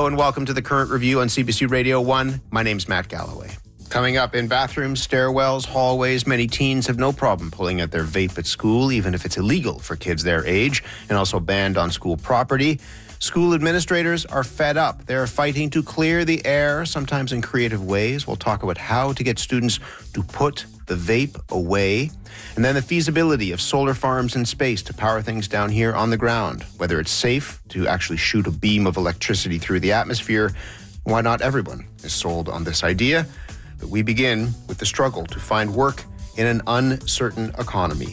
and welcome to the Current Review on CBC Radio 1. My name's Matt Galloway. Coming up, in bathrooms, stairwells, hallways, many teens have no problem pulling out their vape at school, even if it's illegal for kids their age, and also banned on school property. School administrators are fed up. They're fighting to clear the air, sometimes in creative ways. We'll talk about how to get students to put the vape away. And then the feasibility of solar farms in space to power things down here on the ground. Whether it's safe to actually shoot a beam of electricity through the atmosphere. Why not everyone is sold on this idea? But we begin with the struggle to find work in an uncertain economy.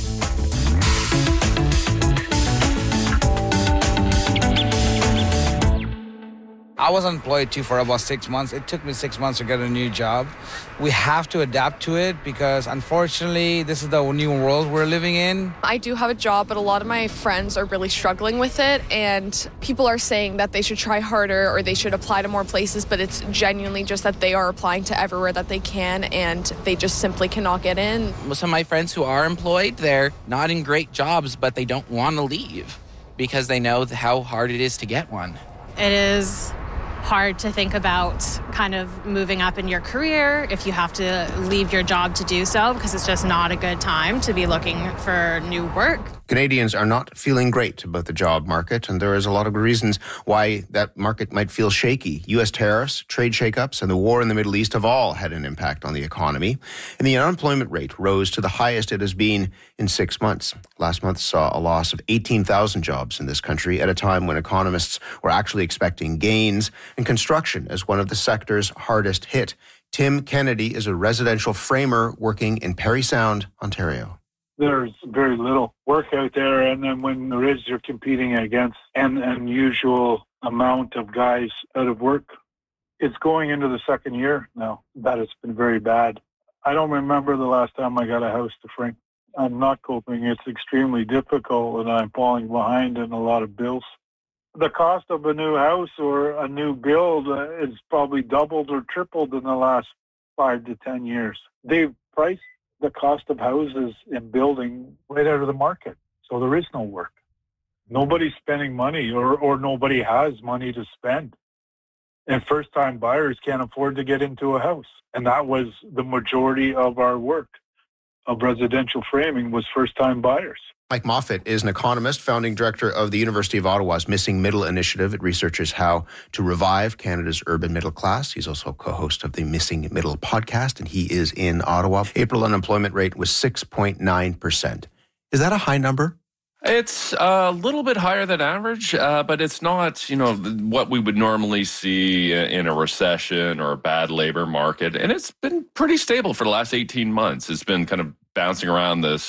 I was unemployed too for about 6 months. It took me 6 months to get a new job. We have to adapt to it because unfortunately, this is the new world we're living in. I do have a job, but a lot of my friends are really struggling with it. And people are saying that they should try harder or they should apply to more places, but it's genuinely just that they are applying to everywhere that they can and they just simply cannot get in. Some of my friends who are employed, they're not in great jobs, but they don't want to leave because they know how hard it is to get one. It is hard to think about kind of moving up in your career if you have to leave your job to do so because it's just not a good time to be looking for new work. Canadians are not feeling great about the job market, and there is a lot of reasons why that market might feel shaky. U.S. tariffs, trade shakeups, and the war in the Middle East have all had an impact on the economy. And the unemployment rate rose to the highest it has been in 6 months. Last month saw a loss of 18,000 jobs in this country at a time when economists were actually expecting gains, and construction as one of the sectors hardest hit. Tim Kennedy is a residential framer working in Parry Sound, Ontario. There's very little work out there, and then when there is, you're competing against an unusual amount of guys out of work. It's going into the second year now that it's been very bad. I don't remember the last time I got a house to frame. I'm not coping. It's extremely difficult, and I'm falling behind in a lot of bills. The cost of a new house or a new build is probably doubled or tripled in the last 5 to 10 years. They've priced the cost of houses and building right out of the market. So there is no work. Nobody's spending money or nobody has money to spend. And first-time buyers can't afford to get into a house. And that was the majority of our work of residential framing was first-time buyers. Mike Moffat is an economist, founding director of the University of Ottawa's Missing Middle Initiative. It researches how to revive Canada's urban middle class. He's also co-host of the Missing Middle podcast, and he is in Ottawa. April unemployment rate was 6.9%. Is that a high number? It's a little bit higher than average, but it's not, what we would normally see in a recession or a bad labor market. And it's been pretty stable for the last 18 months. It's been kind of bouncing around this